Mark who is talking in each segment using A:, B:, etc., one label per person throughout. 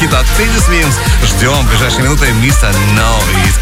A: хит от Teddy Swims. Ждем в ближайшие минуты Mr. Know It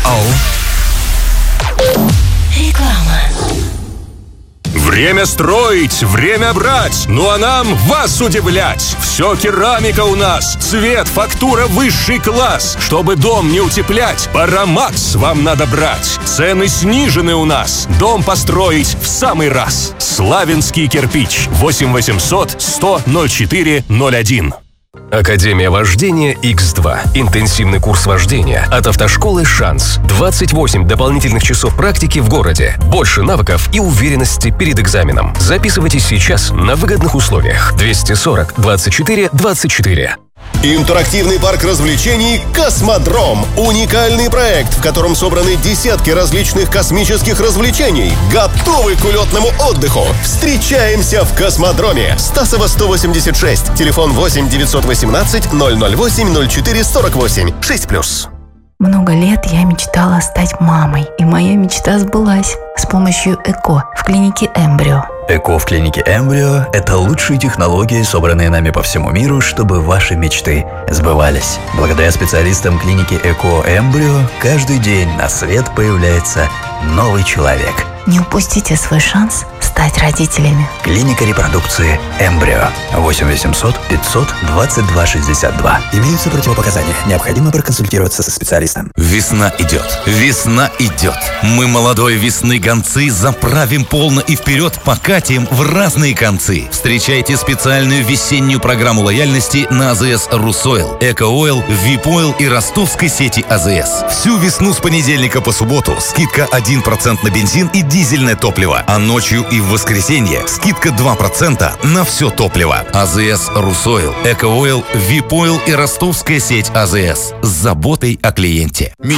A: All.
B: Реклама.
C: Время строить, время брать, ну а нам вас удивлять. Все керамика у нас, цвет, фактура высший класс. Чтобы дом не утеплять, Парамакс вам надо брать. Цены снижены у нас, дом построить в самый раз. Славянский кирпич, 8 800 100 04 01.
D: Академия вождения X2. Интенсивный курс вождения от автошколы «Шанс». 28 дополнительных часов практики в городе. Больше навыков и уверенности перед экзаменом. Записывайтесь сейчас на выгодных условиях. 240 24 24.
E: Интерактивный парк развлечений «Космодром». Уникальный проект, в котором собраны десятки различных космических развлечений. Готовы к улетному отдыху? Встречаемся в «Космодроме». Стасова, 186. Телефон 8 918 008 04 48. 6+.
F: Много лет я мечтала стать мамой, и моя мечта сбылась с помощью ЭКО в клинике «Эмбрио».
G: ЭКО в клинике «Эмбрио» — это лучшие технологии, собранные нами по всему миру, чтобы ваши мечты сбывались. Благодаря специалистам клиники ЭКО «Эмбрио» каждый день на свет появляется новый человек.
F: Не упустите свой шанс стать родителями.
G: Клиника репродукции «Эмбрио». 8 800 500 22 62. Имеются противопоказания. Необходимо проконсультироваться со специалистом.
A: Весна идет. Весна идет. Мы молодой весны гонцы заправим полно и вперед покатим в разные концы. Встречайте специальную весеннюю программу лояльности на АЗС «Русойл», «Эко-Ойл», «Вип-Ойл» и ростовской сети АЗС. Всю весну с понедельника по субботу скидка 1% на бензин и дизельное топливо, а ночью и в воскресенье скидка 2% на все топливо. АЗС «Русойл», «Эко-Ойл», «Вип-Ойл» и ростовская сеть АЗС с заботой о клиенте.